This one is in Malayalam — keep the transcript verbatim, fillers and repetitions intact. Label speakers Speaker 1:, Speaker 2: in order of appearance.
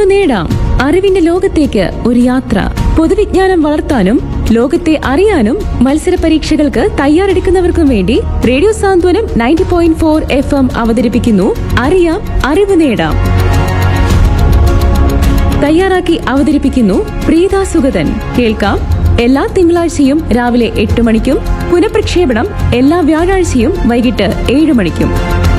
Speaker 1: അറിവ് നേടാം. അറിവിന്റെ ലോകത്തേക്ക് ഒരു യാത്ര. പൊതുവിജ്ഞാനം വളർത്താനും ലോകത്തെ അറിയാനും മത്സര പരീക്ഷകൾക്ക് തയ്യാറെടുക്കുന്നവർക്കും വേണ്ടി റേഡിയോ സാന്ത്വനം ninety point four F M അവതരിപ്പിക്കുന്നു അറിയാം അറിവ് നേടാം. തയ്യാറാക്കി അവതരിപ്പിക്കുന്നു പ്രീത സുഗതൻ. കേൾക്കാം എല്ലാ തിങ്കളാഴ്ചയും രാവിലെ എട്ട് മണിക്കും പുനഃപ്രക്ഷേപണം എല്ലാ വ്യാഴാഴ്ചയും വൈകിട്ട് ഏഴ് മണിക്കും.